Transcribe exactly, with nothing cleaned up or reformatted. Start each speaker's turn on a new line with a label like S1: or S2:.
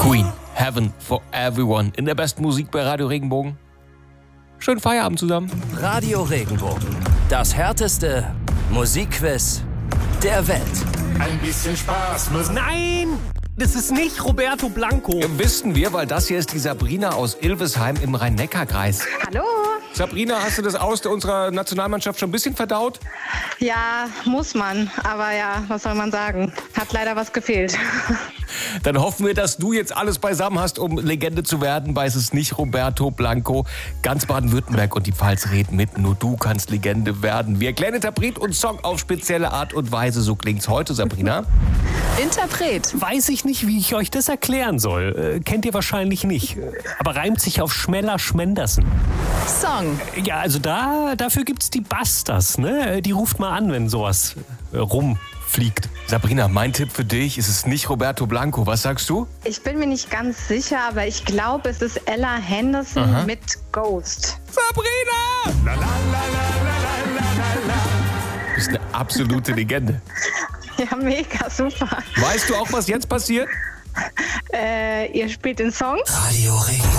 S1: Queen, Heaven for Everyone in der besten Musik bei Radio Regenbogen. Schönen Feierabend zusammen.
S2: Radio Regenbogen, das härteste Musikquiz der Welt.
S3: Ein bisschen Spaß muss.
S4: Nein, das ist nicht Roberto Blanco.
S1: Ja, wissen wir, weil das hier ist die Sabrina aus Ilvesheim im Rhein-Neckar-Kreis.
S5: Hallo.
S1: Sabrina, hast du das Aus der unserer Nationalmannschaft schon ein bisschen verdaut?
S5: Ja, muss man. Aber ja, was soll man sagen? Hat leider was gefehlt.
S1: Dann hoffen wir, dass du jetzt alles beisammen hast, um Legende zu werden. Weil es ist nicht Roberto Blanco. Ganz Baden-Württemberg und die Pfalz reden mit. Nur du kannst Legende werden. Wir erklären Interpret und Song auf spezielle Art und Weise. So klingt's heute, Sabrina.
S6: Interpret.
S4: Weiß ich nicht, wie ich euch das erklären soll. Äh, kennt ihr wahrscheinlich nicht. Aber reimt sich auf Schmeller Schmendersen.
S6: Song.
S4: Ja, also da, dafür gibt's die Busters, ne? Die ruft mal an, wenn sowas äh, rumfliegt.
S1: Sabrina, mein Tipp für dich, es ist nicht Roberto Blanco. Was sagst du?
S5: Ich bin mir nicht ganz sicher, aber ich glaube, es ist Ella Henderson
S1: Aha.
S5: mit Ghost.
S1: Sabrina!
S3: La, la, la, la, la, la, la, la.
S1: Du bist eine absolute Legende.
S5: Ja, mega, super.
S1: Weißt du auch, was jetzt passiert?
S5: Äh, ihr spielt den Song?
S2: Radio Regenbogen.